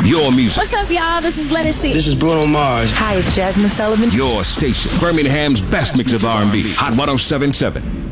Your music. What's up, y'all? This is Let It See. This is Bruno Mars. Hi, it's Jasmine Sullivan. Your station. Birmingham's best mix of R&B. Hot 107.7.